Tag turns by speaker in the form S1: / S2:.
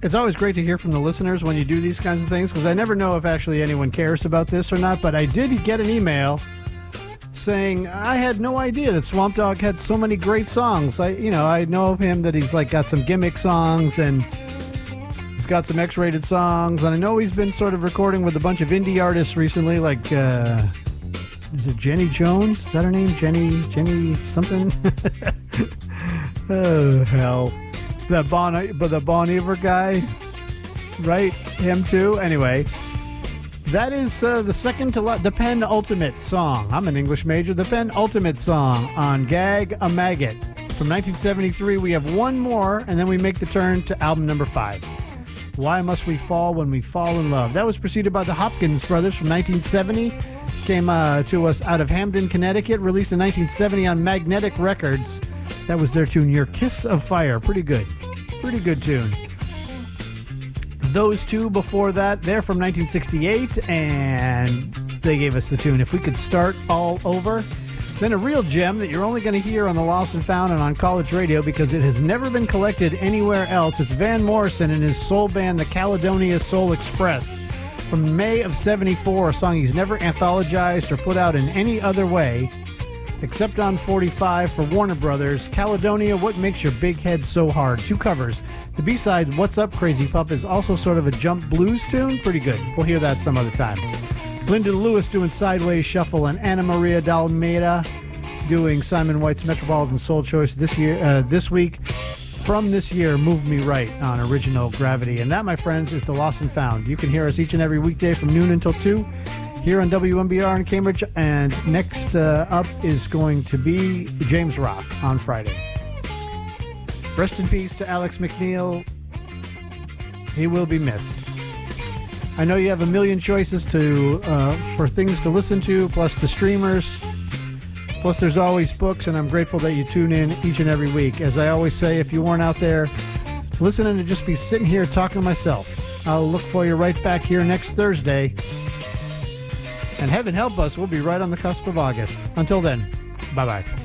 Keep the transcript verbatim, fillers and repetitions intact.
S1: It's always great to hear from the listeners when you do these kinds of things, because I never know if actually anyone cares about this or not, but I did get an email saying I had no idea that Swamp Dogg had so many great songs. I, you know, I know of him that he's like got some gimmick songs and he's got some X-rated songs, and I know he's been sort of recording with a bunch of indie artists recently, like uh, is it Jenny Jones? Is that her name? Jenny, Jenny something? Oh hell. The Bon, but the Bon Iver guy, right? Him too. Anyway, that is uh, the second to la- the penultimate song. I'm an English major. The penultimate song on Gag a Maggot from nineteen seventy-three. We have one more, and then we make the turn to album number five. Why Must We Fall When We Fall in Love? That was preceded by the Hopkins Brothers from nineteen seventy. Came uh, to us out of Hamden, Connecticut. Released in nineteen seventy on Magnetic Records. That was their tune, Your Kiss of Fire. Pretty good. Pretty good tune. Those two before that, they're from nineteen sixty-eight, and they gave us the tune, If We Could Start All Over. Then a real gem that you're only going to hear on the Lost and Found and on college radio because it has never been collected anywhere else. It's Van Morrison and his soul band, the Caledonia Soul Express. From May of seventy-four, a song he's never anthologized or put out in any other way except on forty-five for Warner Brothers. Caledonia, What Makes Your Big Head So Hard? Two covers. The B-side, What's Up Crazy Pup, is also sort of a jump blues tune. Pretty good. We'll hear that some other time. Lyndon Lewis doing Sideways Shuffle, and Anna Maria Dalmeda doing Simon White's Metropolitan Soul Choice this year, uh, this week. From this year, Move Me Right on Original Gravity. And that, my friends, is the Lost and Found. You can hear us each and every weekday from noon until two. Here on W M B R in Cambridge, and next uh, up is going to be James Rock on Friday. Rest in peace to Alex McNeil. He will be missed. I know you have a million choices to uh, for things to listen to, plus the streamers, plus there's always books, and I'm grateful that you tune in each and every week. As I always say, if you weren't out there listening to just be sitting here talking to myself, I'll look for you right back here next Thursday. And heaven help us, we'll be right on the cusp of August. Until then, bye-bye.